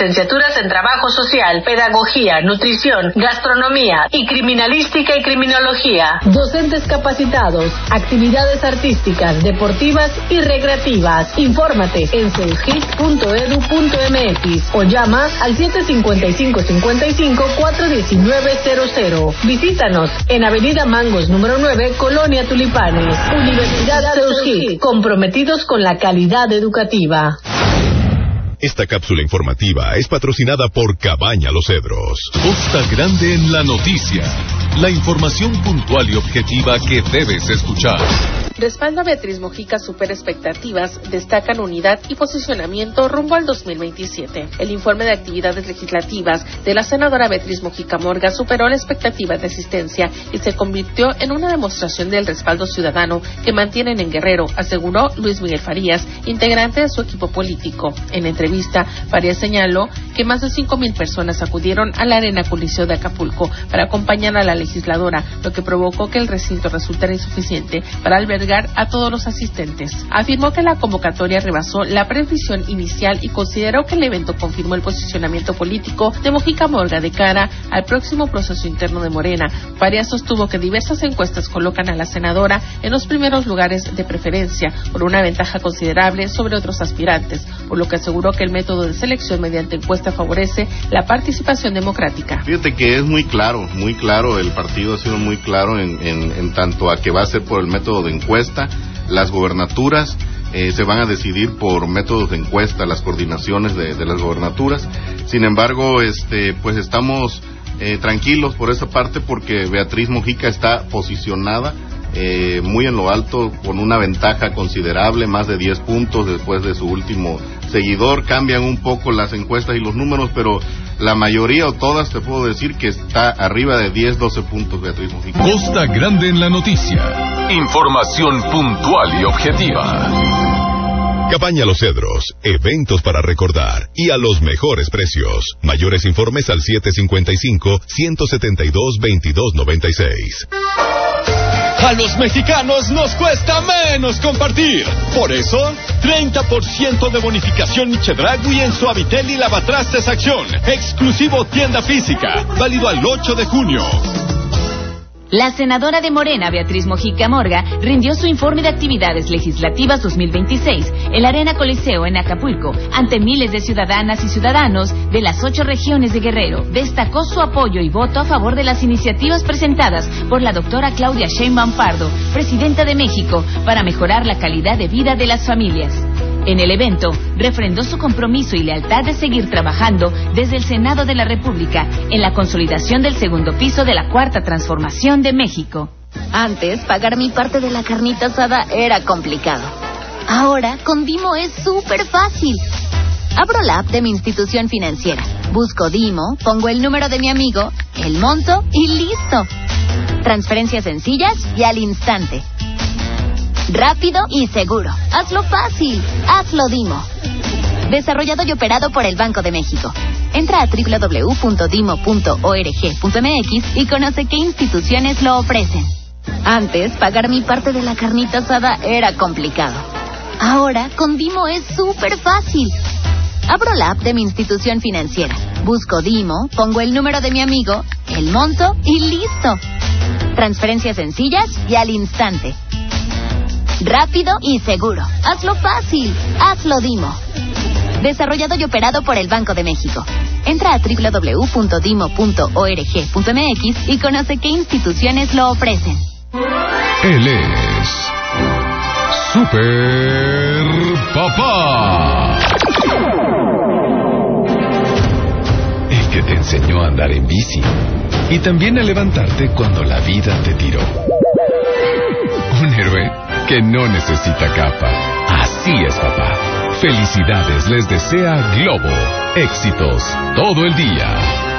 licenciaturas en Trabajo Social, Pedagogía, Nutrición, Gastronomía y Criminalística y Criminología. Docentes capacitados, actividades artísticas, deportivas y recreativas. Infórmate en ceugit.edu.mx o llama al 755-55-419-00. Visítanos en Avenida Mangos número 9, Colonia Tulipanes. Universidad CEUGIT, comprometidos con la calidad educativa. Esta cápsula informativa es patrocinada por Cabaña Los Cedros. Costa Grande en la noticia. La información puntual y objetiva que debes escuchar. Respaldo a Beatriz Mojica supera expectativas, destacan unidad y posicionamiento rumbo al 2027. El informe de actividades legislativas de la senadora Beatriz Mojica Morga superó la expectativa de asistencia y se convirtió en una demostración del respaldo ciudadano que mantienen en Guerrero, aseguró Luis Miguel Farías, integrante de su equipo político. En entrevista, Farías señaló que más de 5,000 personas acudieron a la Arena Coliseo de Acapulco para acompañar a la legisladora, lo que provocó que el recinto resultara insuficiente para albergar a todos los asistentes. Afirmó que la convocatoria rebasó la previsión inicial y consideró que el evento confirmó el posicionamiento político de Mojica Morga de cara al próximo proceso interno de Morena. Farías sostuvo que diversas encuestas colocan a la senadora en los primeros lugares de preferencia, por una ventaja considerable sobre otros aspirantes, por lo que aseguró que el método de selección mediante encuesta favorece la participación democrática. Fíjate que es muy claro, el partido ha sido muy claro en tanto a que va a ser por el método de encuesta. Las gobernaturas se van a decidir por métodos de encuesta, las coordinaciones de las gobernaturas. Sin embargo, pues estamos tranquilos por esa parte porque Beatriz Mojica está posicionada muy en lo alto, con una ventaja considerable, más de 10 puntos después de su último seguidor. Cambian un poco las encuestas y los números, pero la mayoría o todas te puedo decir que está arriba de 10, 12 puntos Beatriz Mojica. Costa Grande en la noticia. Información puntual y objetiva. Cabaña Los Cedros, eventos para recordar y a los mejores precios. Mayores informes al 755-172-2296. A los mexicanos nos cuesta menos compartir. Por eso, 30% de bonificación Chedragui en Suavitel y Lavatrastes Acción. Exclusivo tienda física. Válido al 8 de junio. La senadora de Morena, Beatriz Mojica Morga, rindió su informe de actividades legislativas 2026 en la Arena Coliseo en Acapulco, ante miles de ciudadanas y ciudadanos de las 8 regiones de Guerrero. Destacó su apoyo y voto a favor de las iniciativas presentadas por la doctora Claudia Sheinbaum Pardo, presidenta de México, para mejorar la calidad de vida de las familias. En el evento, refrendó su compromiso y lealtad de seguir trabajando desde el Senado de la República en la consolidación del segundo piso de la Cuarta Transformación de México. Antes, pagar mi parte de la carnita asada era complicado. Ahora, con Dimo es súper fácil. Abro la app de mi institución financiera, busco Dimo, pongo el número de mi amigo, el monto y listo. Transferencias sencillas y al instante. Rápido y seguro. Hazlo fácil. Hazlo Dimo. Desarrollado y operado por el Banco de México. Entra a www.dimo.org.mx y conoce qué instituciones lo ofrecen. Antes, pagar mi parte de la carnita asada era complicado. Ahora, con Dimo es súper fácil. Abro la app de mi institución financiera, busco Dimo, pongo el número de mi amigo, el monto y listo. Transferencias sencillas y al instante. Rápido y seguro. Hazlo fácil. Hazlo Dimo. Desarrollado y operado por el Banco de México. Entra a www.dimo.org.mx y conoce qué instituciones lo ofrecen. Él es Super Papá. El que te enseñó a andar en bici y también a levantarte cuando la vida te tiró. Un héroe que no necesita capa. Así es, papá. Felicidades les desea Globo. Éxitos todo el día.